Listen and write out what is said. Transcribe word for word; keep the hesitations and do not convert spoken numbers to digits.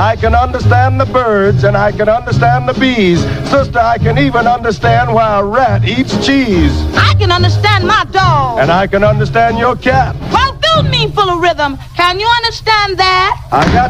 I can understand the birds and I can understand the bees. Sister, I can even understand why a rat eats cheese. I can understand my dog. And I can understand your cat. Well, fill me full of rhythm. Can you understand that? I got